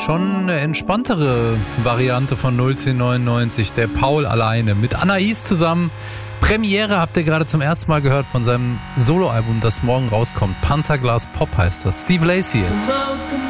schon eine entspanntere Variante von 01099, der Paul alleine mit Anais zusammen. Premiere habt ihr gerade zum ersten Mal gehört von seinem Soloalbum, das morgen rauskommt. Panzerglas Pop heißt das. Steve Lacy jetzt.